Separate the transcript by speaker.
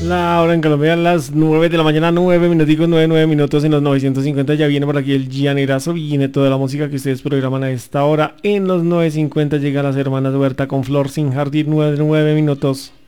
Speaker 1: La hora en Colombia a las 9 de la mañana, 9 minuticos, 9 minutos en los 950. Ya viene por aquí el Gianerazo, viene toda la música que ustedes programan a esta hora. En los 950 llega las hermanas Huerta con Flor sin Jardín, 9 minutos.